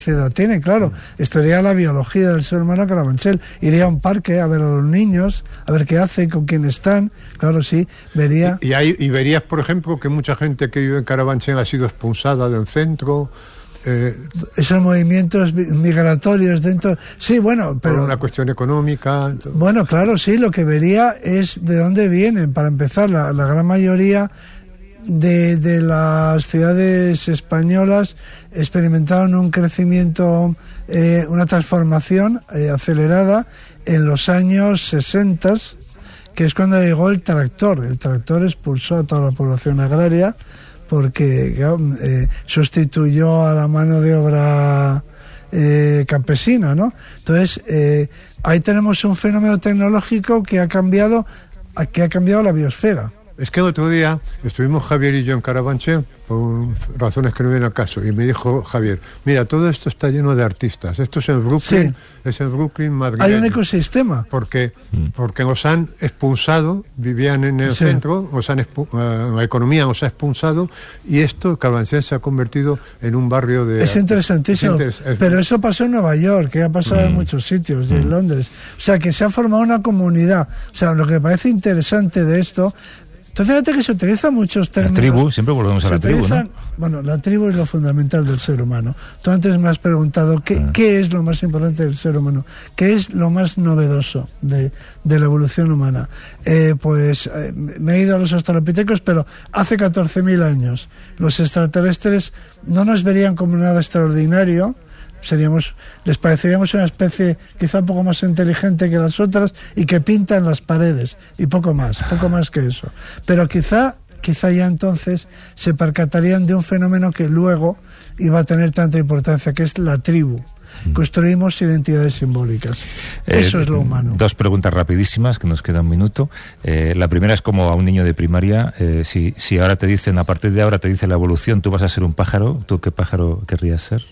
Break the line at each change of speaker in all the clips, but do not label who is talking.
edad tiene, claro. Estudiaría la biología del ser humano Carabanchel. Iría a un parque a ver a los niños, a ver qué hacen, con quién están. Claro, sí, vería...
Y verías, por ejemplo, que mucha gente que vive en Carabanchel ha sido expulsada del centro...
esos movimientos migratorios dentro... Sí, bueno, pero...
Por una cuestión económica...
Bueno, claro, sí, lo que vería es de dónde vienen. Para empezar, la gran mayoría de las ciudades españolas experimentaron un crecimiento, una transformación acelerada en los años 60, que es cuando llegó el tractor. El tractor expulsó a toda la población agraria porque sustituyó a la mano de obra campesina, ¿no? Entonces, ahí tenemos un fenómeno tecnológico que ha cambiado la biosfera.
Es que el otro día estuvimos Javier y yo en Carabanchel, por razones que no vienen al caso, y me dijo Javier, mira, todo esto está lleno de artistas, esto es en Brooklyn, sí. Es en Brooklyn, madrileño.
Hay un ecosistema.
Porque nos han expulsado, vivían en el centro, la economía nos ha expulsado, y Carabanchel se ha convertido en un barrio de...
Es interesantísimo, pero eso pasó en Nueva York, que ha pasado en muchos sitios, y en Londres. O sea, que se ha formado una comunidad. O sea, lo que me parece interesante de esto... Entonces, fíjate que se utilizan muchos términos.
La tribu, siempre volvemos a la tribu, ¿no?
Bueno, la tribu es lo fundamental del ser humano. Tú antes me has preguntado qué es lo más importante del ser humano, qué es lo más novedoso de la evolución humana. Me he ido a los australopitecos, pero hace 14.000 años los extraterrestres no nos verían como nada extraordinario. Les pareceríamos una especie quizá un poco más inteligente que las otras y que pintan las paredes y poco más que eso. Pero quizá ya entonces se percatarían de un fenómeno que luego iba a tener tanta importancia, que es la tribu. Construimos identidades simbólicas. Eso es lo humano.
Dos preguntas rapidísimas, que nos queda un minuto. La primera es como a un niño de primaria, si ahora te dicen, a partir de ahora te dice la evolución, tú vas a ser un pájaro, ¿tú qué pájaro querrías ser?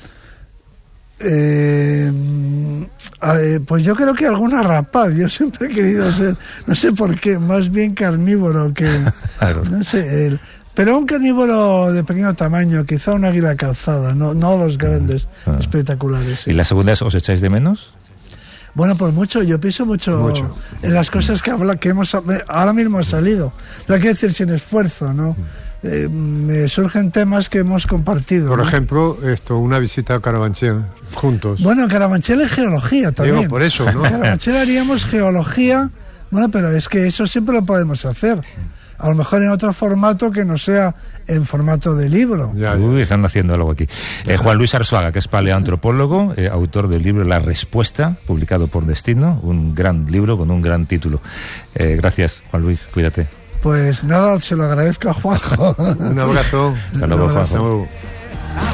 Pues yo creo que alguna rapaz. Yo siempre he querido ser, no sé por qué, más bien carnívoro que... Claro. No sé, pero un carnívoro de pequeño tamaño, quizá un águila calzada, no los grandes, espectaculares. Sí.
¿Y la segunda es, os echáis de menos?
Bueno, pues mucho, yo pienso mucho en las cosas que ahora mismo ha salido. No hay que decir sin esfuerzo, ¿no? Me surgen temas que hemos compartido.
Por ejemplo, una visita a Carabanchel juntos.
Bueno, Carabanchel es geología también.
Digo, por eso, ¿no?
Carabanchel haríamos geología. Bueno, pero es que eso siempre lo podemos hacer. A lo mejor en otro formato que no sea en formato de libro.
Uy, están haciendo algo aquí. Juan Luis Arzuaga, que es paleoantropólogo, autor del libro La Respuesta, publicado por Destino, un gran libro con un gran título. Gracias, Juan Luis, cuídate.
Pues nada, se lo agradezco a Juanjo.
Un abrazo.
Hasta luego, Juanjo.